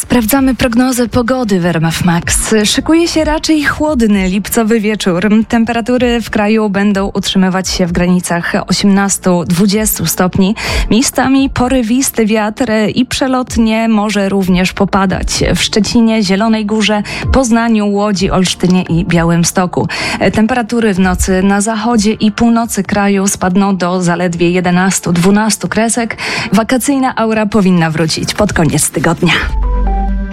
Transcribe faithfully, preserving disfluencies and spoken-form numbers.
Sprawdzamy prognozę pogody w R M F Max. Szykuje się raczej chłodny lipcowy wieczór. Temperatury w kraju będą utrzymywać się w granicach osiemnaście do dwudziestu stopni. Miejscami porywisty wiatr i przelotnie może również popadać w Szczecinie, Zielonej Górze, Poznaniu, Łodzi, Olsztynie i Białymstoku. Temperatury w nocy na zachodzie i północy kraju spadną do zaledwie jedenastu do dwunastu kresek. Wakacyjna aura powinna wrócić pod koniec tygodnia.